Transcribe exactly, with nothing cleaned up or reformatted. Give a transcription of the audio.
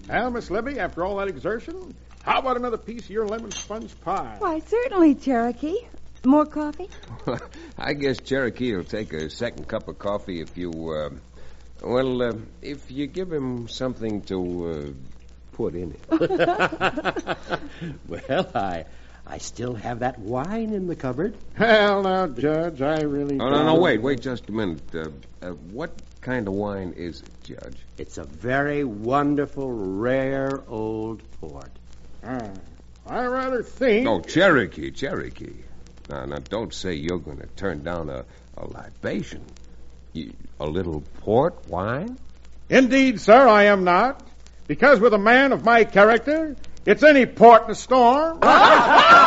Well, Miss Libby, after all that exertion, how about another piece of your lemon sponge pie? Why, certainly, Cherokee. More coffee? I guess Cherokee will take a second cup of coffee if you, uh, well, uh, if you give him something to uh, put in it. Well, I I still have that wine in the cupboard. Well, now, Judge, I really Oh, don't... no, no, wait, wait just a minute. Uh, uh, what kind of wine is it, Judge? It's a very wonderful, rare old port. Ah, I rather think... Oh, Cherokee, Cherokee. Now, now, don't say you're going to turn down a, a libation. You, a little port wine? Indeed, sir, I am not. Because with a man of my character, it's any port in a storm.